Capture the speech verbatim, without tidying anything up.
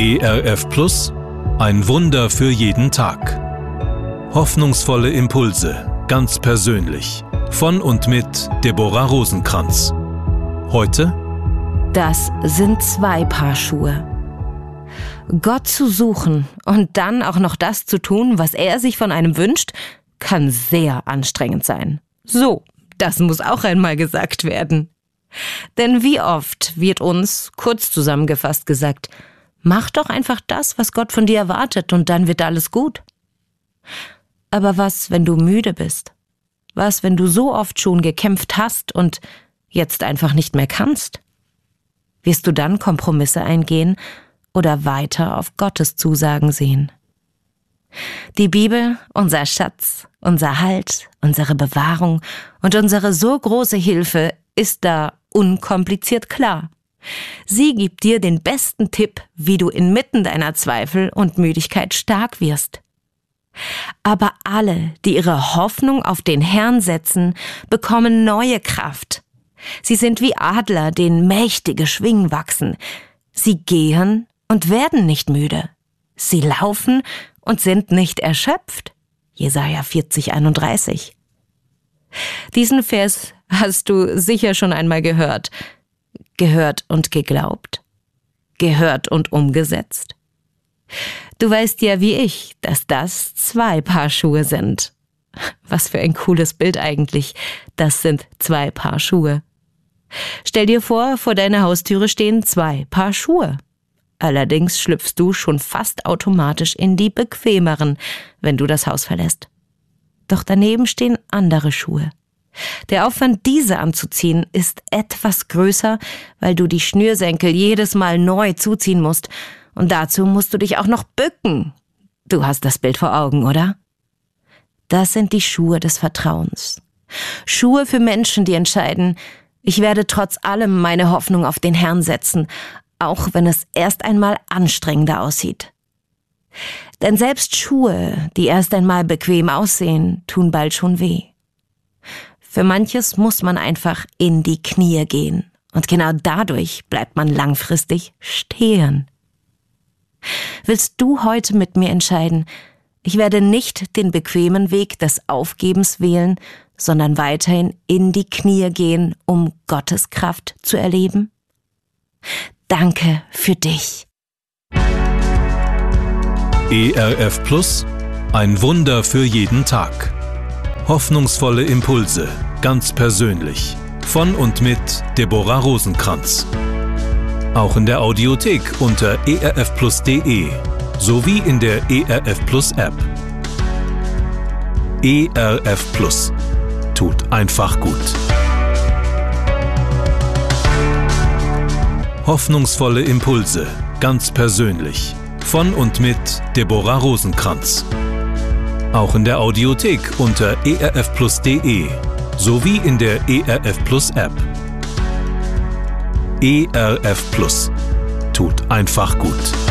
E R F Plus, ein Wunder für jeden Tag. Hoffnungsvolle Impulse, ganz persönlich. Von und mit Deborah Rosenkranz. Heute: Das sind zwei Paar Schuhe. Gott zu suchen und dann auch noch das zu tun, was er sich von einem wünscht, kann sehr anstrengend sein. So, das muss auch einmal gesagt werden. Denn wie oft wird uns, kurz zusammengefasst gesagt, mach doch einfach das, was Gott von dir erwartet, und dann wird alles gut. Aber was, wenn du müde bist? Was, wenn du so oft schon gekämpft hast und jetzt einfach nicht mehr kannst? Wirst du dann Kompromisse eingehen oder weiter auf Gottes Zusagen sehen? Die Bibel, unser Schatz, unser Halt, unsere Bewahrung und unsere so große Hilfe, ist da unkompliziert klar. Sie gibt dir den besten Tipp, wie du inmitten deiner Zweifel und Müdigkeit stark wirst. Aber alle, die ihre Hoffnung auf den Herrn setzen, bekommen neue Kraft. Sie sind wie Adler, denen mächtige Schwingen wachsen. Sie gehen und werden nicht müde. Sie laufen und sind nicht erschöpft. Jesaja vierzig, einunddreißig. Diesen Vers hast du sicher schon einmal gehört. Gehört und geglaubt? Gehört und umgesetzt? Du weißt ja wie ich, dass das zwei Paar Schuhe sind. Was für ein cooles Bild eigentlich. Das sind zwei Paar Schuhe. Stell dir vor, vor deiner Haustüre stehen zwei Paar Schuhe. Allerdings schlüpfst du schon fast automatisch in die bequemeren, wenn du das Haus verlässt. Doch daneben stehen andere Schuhe. Der Aufwand, diese anzuziehen, ist etwas größer, weil du die Schnürsenkel jedes Mal neu zuziehen musst. Und dazu musst du dich auch noch bücken. Du hast das Bild vor Augen, oder? Das sind die Schuhe des Vertrauens. Schuhe für Menschen, die entscheiden, ich werde trotz allem meine Hoffnung auf den Herrn setzen, auch wenn es erst einmal anstrengender aussieht. Denn selbst Schuhe, die erst einmal bequem aussehen, tun bald schon weh. Für manches muss man einfach in die Knie gehen. Und genau dadurch bleibt man langfristig stehen. Willst du heute mit mir entscheiden, ich werde nicht den bequemen Weg des Aufgebens wählen, sondern weiterhin in die Knie gehen, um Gottes Kraft zu erleben? Danke für dich. E R F Plus, ein Wunder für jeden Tag. Hoffnungsvolle Impulse, ganz persönlich. Von und mit Deborah Rosenkranz. Auch in der Audiothek unter e r f plus punkt de sowie in der E R F Plus App. E R F Plus. Tut einfach gut. Hoffnungsvolle Impulse, ganz persönlich. Von und mit Deborah Rosenkranz. Auch in der Audiothek unter e r f plus punkt de sowie in der E R F Plus App. E R F Plus. Tut einfach gut.